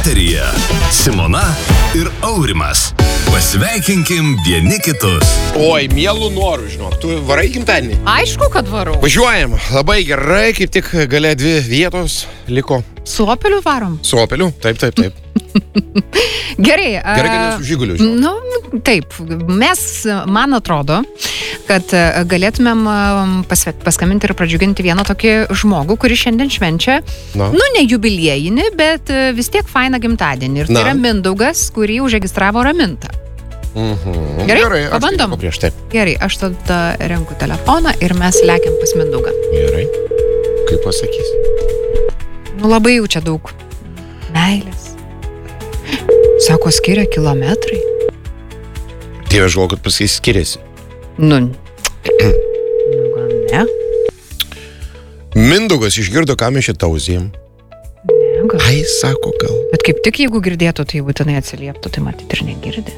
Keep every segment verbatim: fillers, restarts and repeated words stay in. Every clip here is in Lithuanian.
Eteryje Simona ir Aurimas. Pasveikinkim vieni kitus. Oi, mielų norų, žinok, tu varai gimtadienį? Aišku, kad varau. Važiuojam, labai gerai, kaip tik galia dvi vietos liko. Su Opeliu varom? Su Opeliu, taip, taip, taip. Gerai. Gerai, kad nesu Žiguliu, žinok. Nu, taip, mes, man atrodo, kad galėtumėm pasve, paskambinti ir pradžiuginti vieną tokį žmogų, kuris šiandien švenčia, Na. nu, ne jubiliejinį, bet vis tiek fainą gimtadienį. Ir tai Na. yra Mindaugas, kurį užregistravo Raminta. Mhm. Gerai, Gerai, aš pabandom. tai prieš taip. Gerai, aš tada renku telefoną ir mes lekiam pas Mindaugą. Gerai, kaip pasakys. Nu, labai jau čia daug meilės. Sako, skiria kilometrai. Dieve, žinau, kad pasakys skiriasi. Nu, nu gal ne. Mindaugas išgirdo, ką mes šitą tauzijam. Ne, gal. Ai, sako, gal. Bet kaip tik jeigu girdėtų, tai būtinai atsilieptų, tai matyt ir negirdi.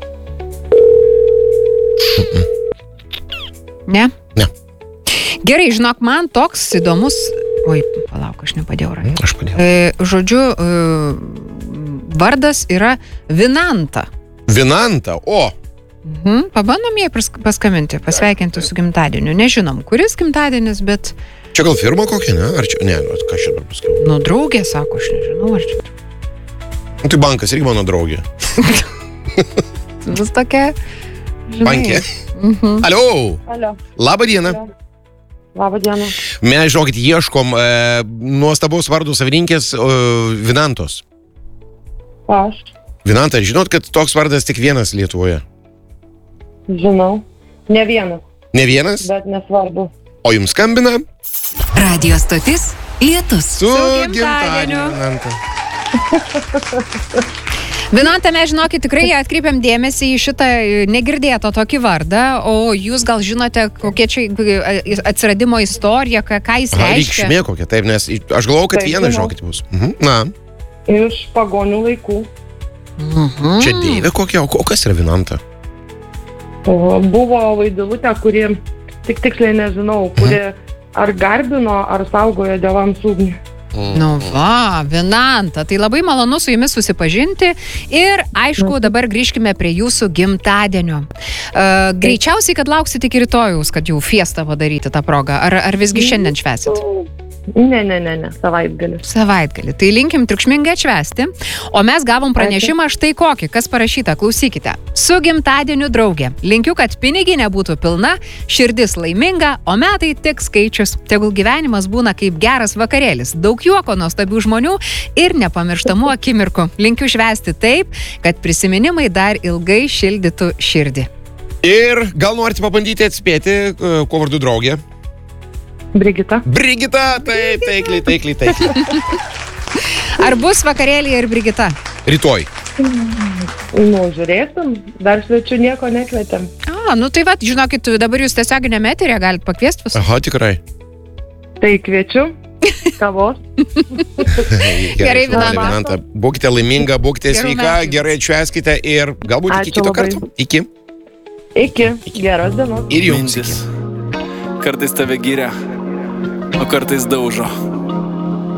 Ne? Ne. Gerai, žinok, man toks įdomus... Oi, palauk, aš nepadėjau rankų. Aš padėjau. E, žodžiu, e, vardas yra Vinanta. Vinanta, o. Mhm, pabandom jai pas- paskambinti, pasveikinti su gimtadieniu. Nežinom, kuris gimtadienis, bet, Čia gal firma kokia, ne? Ar čia, ne, nu, ką čia dar pasakiau? nu, draugė, sako, aš nežinau, ar čia Nu, tai bankas irgi mano draugė. bus tokia, žinai. Bankė. Mhm. Alio, Alio, labą dieną. labą dieną. Mes, žinokit, ieškom e, nuostabaus vardų savininkės e, Vinantos. Aš Vinanta, žinot, kad toks vardas tik vienas Lietuvoje? žinau. Ne vienas, Ne vienas? bet nesvarbu. O jums skambina? Radio stotis Lietus. Su gimtadieniu. gimtadieniu, Vinanta. Vinanta, mes žinokit, tikrai atkreipiam dėmesį į šitą negirdėtą tokį vardą, o jūs gal žinote, kokia čia atsiradimo istorija, ką, ką jis Aha, reiškia. reikšmė kokia, taip, nes aš galvojau, kad Taip, vienas, žinau. žinokit, bus. Mhm. Na, Iš pagonių laikų. Mhm. čia deivė kokia, o o kas yra Vinanta? O, Buvo vaidilutė, kuri, tik tiksliai nežinau, kuri ar garbino, ar saugojo dievams ugnį. Nu va, Vinanta, tai labai malonu su jumis susipažinti ir aišku, dabar grįžkime prie jūsų gimtadienio. Uh, greičiausiai, kad lauksit iki rytojaus, kad jau fiestą padaryti tą progą, ar, ar visgi šiandien švęsit? Ne, ne, ne, ne, savaitgalį. Savaitgalį. Tai linkim triukšmingai atšvęsti. O mes gavom pranešimą štai kokį, kas parašyta, klausykite. Su gimtadieniu draugė. Linkiu, kad piniginė būtų pilna, širdis laiminga, o metai tik skaičius. Tegul gyvenimas būna kaip geras vakarėlis. Daug juoko, nuostabių žmonių ir nepamirštamų akimirkų. Linkiu švęsti taip, kad prisiminimai dar ilgai šildytų širdį. Ir gal norite pabandyti atspėti, e, kuo vardu draugė? Brigita. Brigita, taip, taikliai, taikliai, taikliai. Ar bus vakarėlyje ir Brigita? Rytoj. Nu, žiūrėsim, dar svečių nieko nekvietėm. A, nu tai va, žinokit, dabar jūs tiesioginėme eteryje galite pakviesti visus. Aha, tikrai. Tai kviečiu kavos. Gerai, Vinanta. Vinanta. Vinanta. Būkite laiminga, būkite Gerų sveika, metų. gerai atšvęskite ir galbūt iki Ačiū kito labai. karto. Iki. Iki. Geros dienos. Ir jums. Mintis. Kartais tave giria, o kartais daužo.